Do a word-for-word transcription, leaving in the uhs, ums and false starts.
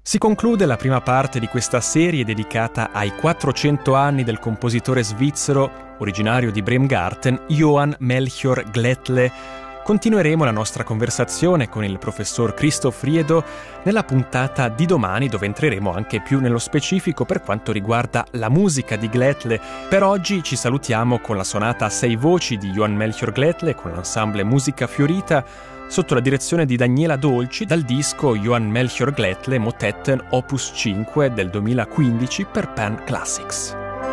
Si conclude la prima parte di questa serie dedicata ai quattrocento anni del compositore svizzero originario di Bremgarten, Johann Melchior Glättle. Continueremo la nostra conversazione con il professor Christoph Riedo nella puntata di domani, dove entreremo anche più nello specifico per quanto riguarda la musica di Glättle. Per oggi ci salutiamo con la sonata a sei voci di Johann Melchior Glättle con l'ensemble Musica Fiorita sotto la direzione di Daniela Dolci dal disco Johann Melchior Glättle Motetten Opus cinque del duemilaquindici per Pan Classics.